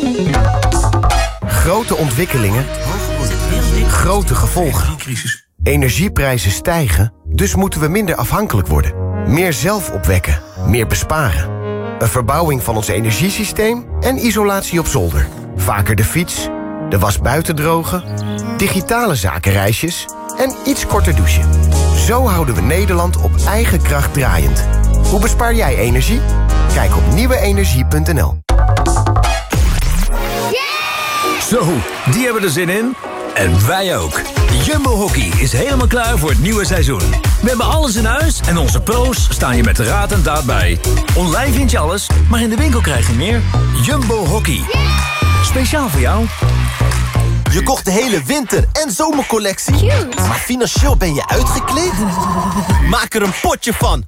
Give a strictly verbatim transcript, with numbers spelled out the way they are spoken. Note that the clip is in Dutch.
Grote ontwikkelingen, grote gevolgen. Energieprijzen stijgen, dus moeten we minder afhankelijk worden. Meer zelf opwekken, meer besparen. Een verbouwing van ons energiesysteem en isolatie op zolder. Vaker de fiets, de was buiten drogen, digitale zakenreisjes en iets korter douchen. Zo houden we Nederland op eigen kracht draaiend. Hoe bespaar jij energie? Kijk op nieuwe energie punt n l. Zo, die hebben er zin in. En wij ook. Jumbo Hockey is helemaal klaar voor het nieuwe seizoen. We hebben alles in huis en onze pro's staan je met de raad en daad bij. Online vind je alles, maar in de winkel krijg je meer. Jumbo Hockey. Speciaal voor jou. Je kocht de hele winter- en zomercollectie. Cute. Maar financieel ben je uitgekleed? Maak er een potje van